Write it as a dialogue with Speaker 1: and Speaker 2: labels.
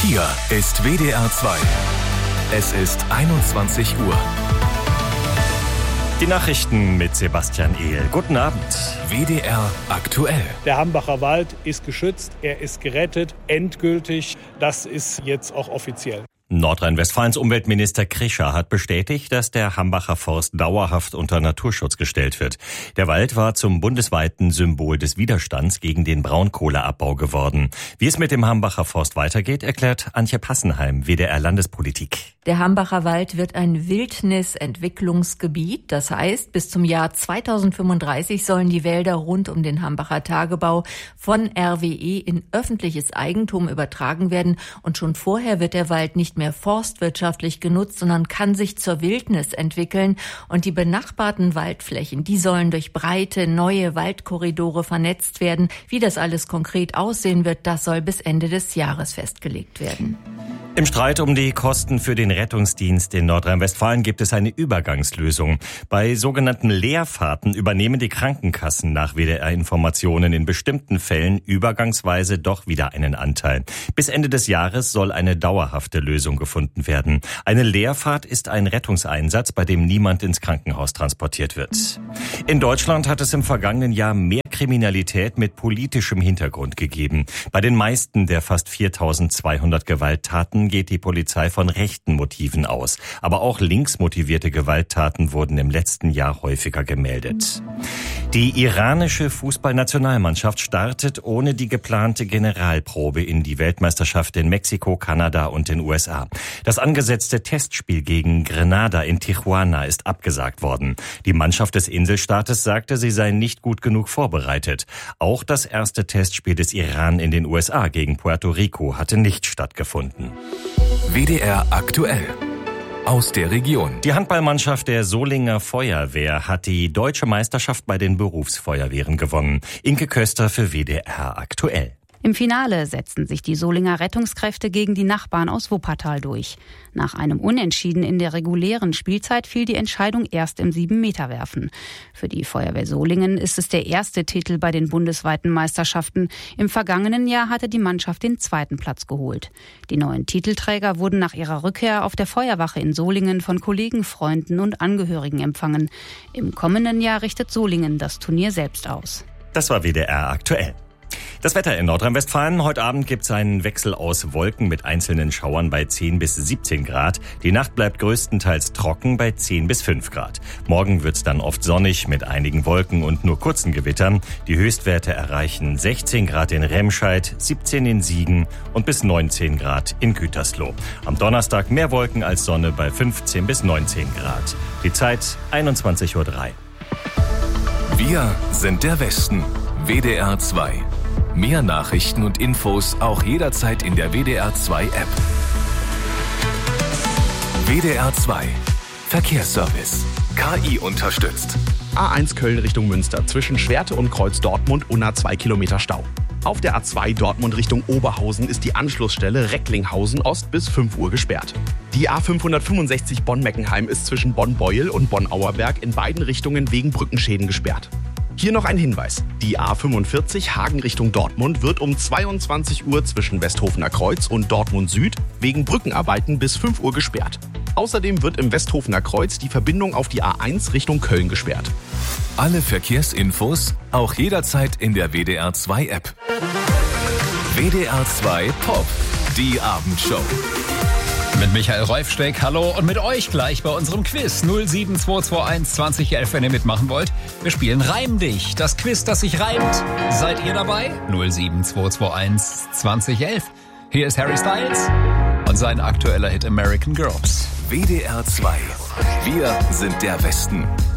Speaker 1: Hier ist WDR 2. Es ist 21 Uhr.
Speaker 2: Die Nachrichten mit Sebastian Ehl. Guten Abend.
Speaker 1: WDR aktuell.
Speaker 3: Der Hambacher Wald ist geschützt, er ist gerettet, endgültig. Das ist jetzt auch offiziell.
Speaker 2: Nordrhein-Westfalens Umweltminister Krischer hat bestätigt, dass der Hambacher Forst dauerhaft unter Naturschutz gestellt wird. Der Wald war zum bundesweiten Symbol des Widerstands gegen den Braunkohleabbau geworden. Wie es mit dem Hambacher Forst weitergeht, erklärt Antje Passenheim, WDR Landespolitik.
Speaker 4: Der Hambacher Wald wird ein Wildnisentwicklungsgebiet. Das heißt, bis zum Jahr 2035 sollen die Wälder rund um den Hambacher Tagebau von RWE in öffentliches Eigentum übertragen werden. Und schon vorher wird der Wald nicht mehr forstwirtschaftlich genutzt, sondern kann sich zur Wildnis entwickeln. Und die benachbarten Waldflächen, die sollen durch breite, neue Waldkorridore vernetzt werden. Wie das alles konkret aussehen wird, das soll bis Ende des Jahres festgelegt werden.
Speaker 2: Im Streit um die Kosten für den Rettungsdienst in Nordrhein-Westfalen gibt es eine Übergangslösung. Bei sogenannten Leerfahrten übernehmen die Krankenkassen nach WDR-Informationen in bestimmten Fällen übergangsweise doch wieder einen Anteil. Bis Ende des Jahres soll eine dauerhafte Lösung gefunden werden. Eine Leerfahrt ist ein Rettungseinsatz, bei dem niemand ins Krankenhaus transportiert wird. In Deutschland hat es im vergangenen Jahr mehr Kriminalität mit politischem Hintergrund gegeben. Bei den meisten der fast 4.200 Gewalttaten geht die Polizei von rechten Motiven aus. Aber auch linksmotivierte Gewalttaten wurden im letzten Jahr häufiger gemeldet. Die iranische Fußballnationalmannschaft startet ohne die geplante Generalprobe in die Weltmeisterschaft in Mexiko, Kanada und den USA. Das angesetzte Testspiel gegen Grenada in Tijuana ist abgesagt worden. Die Mannschaft des Inselstaates sagte, sie sei nicht gut genug vorbereitet. Auch das erste Testspiel des Iran in den USA gegen Puerto Rico hatte nicht stattgefunden.
Speaker 1: WDR aktuell. Aus der Region.
Speaker 2: Die Handballmannschaft der Solinger Feuerwehr hat die deutsche Meisterschaft bei den Berufsfeuerwehren gewonnen. Inke Köster für WDR aktuell.
Speaker 5: Im Finale setzten sich die Solinger Rettungskräfte gegen die Nachbarn aus Wuppertal durch. Nach einem Unentschieden in der regulären Spielzeit fiel die Entscheidung erst im 7-Meter-Werfen. Für die Feuerwehr Solingen ist es der erste Titel bei den bundesweiten Meisterschaften. Im vergangenen Jahr hatte die Mannschaft den zweiten Platz geholt. Die neuen Titelträger wurden nach ihrer Rückkehr auf der Feuerwache in Solingen von Kollegen, Freunden und Angehörigen empfangen. Im kommenden Jahr richtet Solingen das Turnier selbst aus.
Speaker 2: Das war WDR aktuell. Das Wetter in Nordrhein-Westfalen. Heute Abend gibt es einen Wechsel aus Wolken mit einzelnen Schauern bei 10 bis 17 Grad. Die Nacht bleibt größtenteils trocken bei 10 bis 5 Grad. Morgen wird es dann oft sonnig mit einigen Wolken und nur kurzen Gewittern. Die Höchstwerte erreichen 16 Grad in Remscheid, 17 in Siegen und bis 19 Grad in Gütersloh. Am Donnerstag mehr Wolken als Sonne bei 15 bis 19 Grad. Die Zeit 21:03 Uhr.
Speaker 1: Wir sind der Westen. WDR 2. Mehr Nachrichten und Infos auch jederzeit in der WDR 2 App. WDR 2 Verkehrsservice. KI unterstützt.
Speaker 6: A1 Köln Richtung Münster. Zwischen Schwerte und Kreuz Dortmund unter 2 Kilometer Stau. Auf der A2 Dortmund Richtung Oberhausen ist die Anschlussstelle Recklinghausen Ost bis 5 Uhr gesperrt. Die A565 Bonn-Meckenheim ist zwischen Bonn-Beuel und Bonn-Auerberg in beiden Richtungen wegen Brückenschäden gesperrt. Hier noch ein Hinweis. Die A45 Hagen Richtung Dortmund wird um 22 Uhr zwischen Westhofener Kreuz und Dortmund Süd wegen Brückenarbeiten bis 5 Uhr gesperrt. Außerdem wird im Westhofener Kreuz die Verbindung auf die A1 Richtung Köln gesperrt.
Speaker 1: Alle Verkehrsinfos auch jederzeit in der WDR 2 App. WDR 2 Pop, die Abendshow.
Speaker 7: Mit Michael Reufsteck, hallo, und mit euch gleich bei unserem Quiz 07221 2011, wenn ihr mitmachen wollt. Wir spielen Reim dich, das Quiz, das sich reimt. Seid ihr dabei? 07221 2011. Hier ist Harry Styles und sein aktueller Hit American Girls.
Speaker 1: WDR 2. Wir sind der Westen.